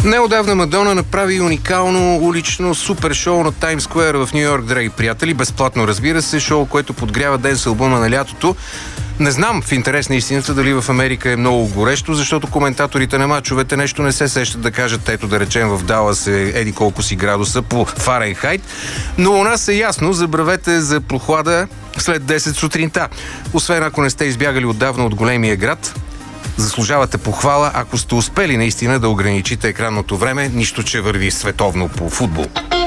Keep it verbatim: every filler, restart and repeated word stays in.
Неодавна Мадона направи уникално улично супер шоу на Таймс Скуер в Ню Йорк, драги приятели. Безплатно, разбира се, шоу, което подгрява ден с албума на лятото. Не знам, в интерес на истината, дали в Америка е много горещо, защото коментаторите на мачовете нещо не се сещат да кажат, ето да речем в Далас е еди колко си градуса по Фаренхайт. Но у нас е ясно, забравете за прохлада след десет сутринта. Освен ако не сте избягали отдавна от големия град, заслужавате похвала, ако сте успели наистина да ограничите екранното време, нищо че върви световно по футбол.